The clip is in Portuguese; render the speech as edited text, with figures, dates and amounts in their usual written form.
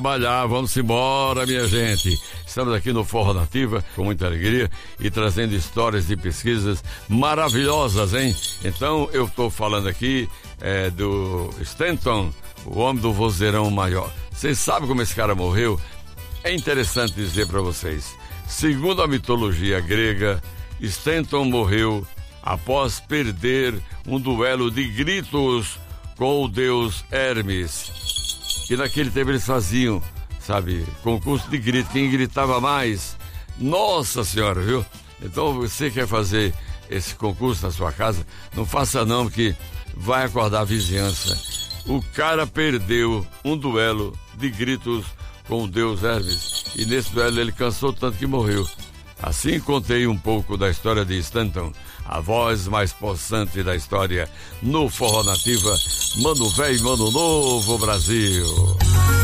Trabalhar, vamos embora, minha gente. Estamos aqui no Forró Nativa com muita alegria e trazendo histórias de pesquisas maravilhosas, hein? Então eu estou falando aqui do Stanton, o homem do vozeirão maior. Vocês sabem como esse cara morreu? É interessante dizer para vocês. Segundo a mitologia grega, Stanton morreu após perder um duelo de gritos com o deus Hermes. E naquele tempo eles faziam, sabe, concurso de grito, quem gritava mais. Nossa Senhora, viu? Então você quer fazer esse concurso na sua casa, não faça não, porque vai acordar a vizinhança. O cara perdeu um duelo de gritos com o deus Hermes, e nesse duelo ele cansou tanto que morreu. Assim contei um pouco da história de Stanton, a voz mais possante da história no Forró Nativa. Mano velho, mano novo, Brasil.